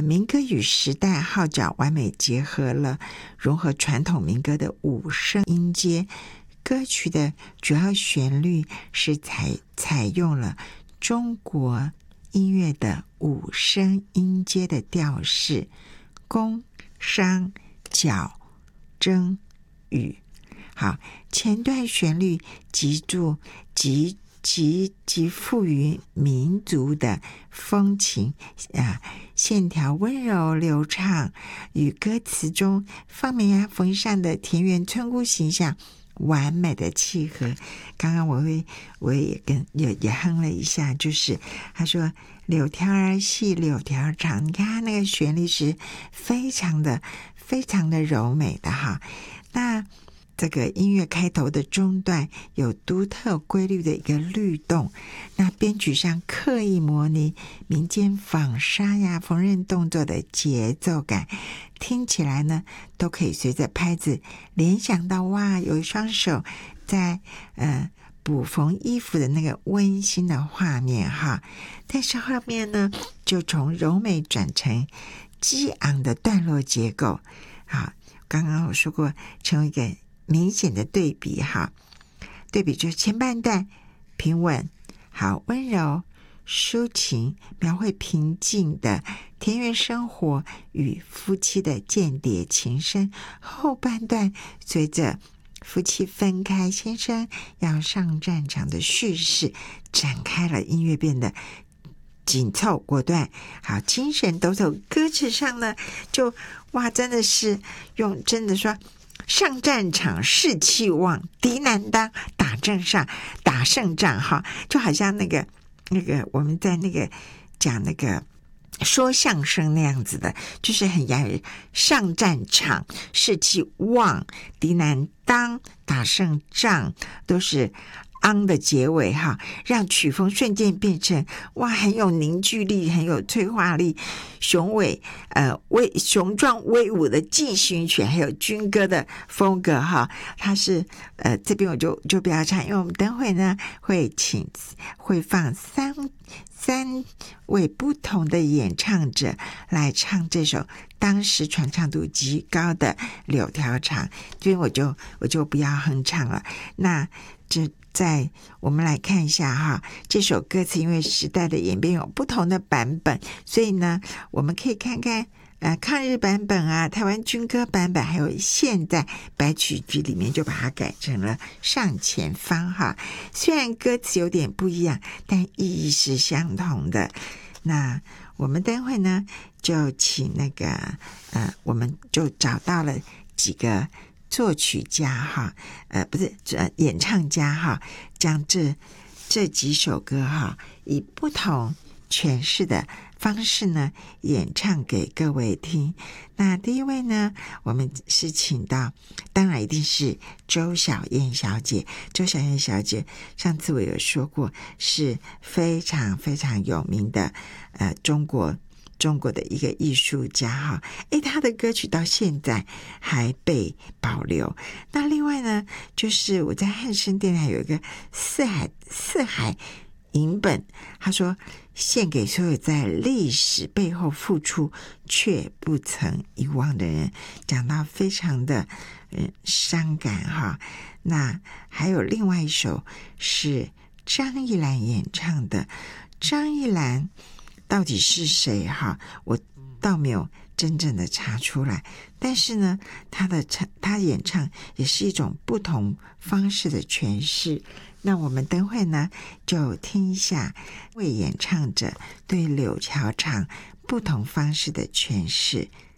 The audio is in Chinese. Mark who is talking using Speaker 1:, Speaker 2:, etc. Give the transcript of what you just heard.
Speaker 1: 民歌与时代号角完美结合了融合传统民歌的五声音阶。歌曲的主要旋律是采用了中国音乐的五声音阶的调式：宫、商、角、征、羽。好，前段旋律极富于民族的风情线条温柔流畅，与歌词中放绵呀缝上的田园村姑形象完美的契合。刚刚我也哼了一下，就是他说柳条儿细柳条长，你看他那个旋律是非常的柔美的哈。那这个音乐开头的中段有独特规律的一个律动，那编曲上刻意模拟民间纺纱呀缝纫动作的节奏感，听起来呢都可以随着拍子联想到哇，有一双手在补缝衣服的那个温馨的画面哈。但是后面呢就从柔美转成激昂的段落结构。好，刚刚我说过成为一个明显的对比哈，对比就是前半段平稳好温柔抒情，描绘平静的田园生活与夫妻的间谍情深，后半段随着夫妻分开，先生要上战场的叙事展开了，音乐变得紧凑果断，好精神抖擞。歌词上呢就哇真的是用真的说上战场士气旺，敌难当，打胜仗哈，就好像那个我们在那个讲那个说相声那样子的，就是很上战场士气旺，敌难当，打胜仗，都是昂的结尾哈，让曲风瞬间变成哇很有凝聚力，很有催化力，雄壮威武的进行曲，还有军歌的风格哈。它是这边我就不要唱，因为我们等会呢会放三位不同的演唱者来唱这首当时传唱度极高的柳条长，所以我就不要哼唱了。那我们来看一下哈，这首歌词因为时代的演变有不同的版本，所以呢我们可以看看抗日版本啊，台湾军歌版本，还有现在白曲剧里面就把它改成了上前方哈。虽然歌词有点不一样，但意义是相同的。那我们待会呢就请那个我们就找到了几个作曲家哈，不是演唱家哈，将这几首歌哈，以不同诠释的方式呢演唱给各位听。那第一位呢，我们是请到，当然一定是周小燕小姐。周小燕小姐上次我有说过，是非常非常有名的中国的一个艺术家哈，他的歌曲到现在还被保留。那另外呢，就是我在汉声电台有一个四海影本，他说献给所有在历史背后付出却不曾遗忘的人，讲到非常的伤感哈。那还有另外一首是张一兰演唱的，张一兰到底是谁哈？我倒没有真正的查出来，但是呢，他演唱也是一种不同方式的诠释。那我们等会呢，就听一下为演唱者对柳条长不同方式的诠释。